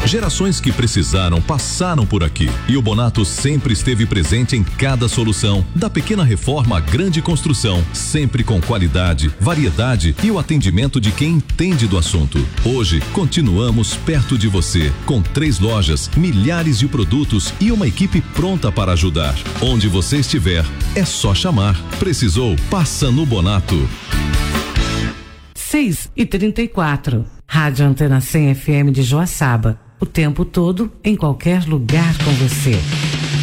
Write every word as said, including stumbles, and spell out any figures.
Gerações que precisaram passaram por aqui e o Bonato sempre esteve presente em cada solução, da pequena reforma à grande construção, sempre com qualidade, variedade e o atendimento de quem entende do assunto. Hoje, continuamos perto de você, com três lojas, milhares de produtos e uma equipe pronta para ajudar. Onde você estiver, é só chamar. Precisou? Passa no Bonato. seis e trinta e quatro. Rádio Antena cem F M de Joaçaba. O tempo todo, em qualquer lugar com você.